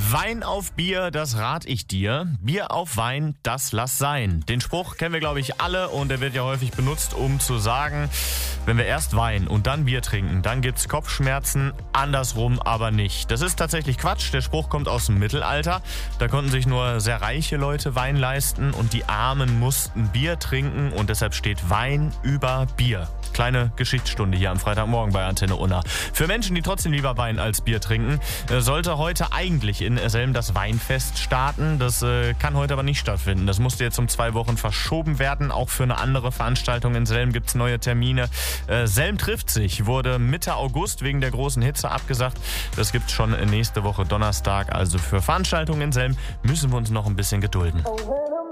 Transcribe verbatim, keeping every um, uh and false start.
Wein auf Bier, das rat ich dir. Bier auf Wein, das lass sein. Den Spruch kennen wir, glaube ich, alle und der wird ja häufig benutzt, um zu sagen, wenn wir erst Wein und dann Bier trinken, dann gibt's Kopfschmerzen, andersrum aber nicht. Das ist tatsächlich Quatsch. Der Spruch kommt aus dem Mittelalter. Da konnten sich nur sehr reiche Leute Wein leisten und die Armen mussten Bier trinken und deshalb steht Wein über Bier. Kleine Geschichtsstunde hier am Freitagmorgen bei Antenne Unna. Für Menschen, die trotzdem lieber Wein als Bier trinken, sollte heute eigentlich in Selm das Weinfest starten. Das äh, kann heute aber nicht stattfinden. Das musste jetzt um zwei Wochen verschoben werden. Auch für eine andere Veranstaltung in Selm gibt es neue Termine. Äh, Selm trifft sich, wurde Mitte August wegen der großen Hitze abgesagt. Das gibt es schon nächste Woche Donnerstag. Also für Veranstaltungen in Selm müssen wir uns noch ein bisschen gedulden.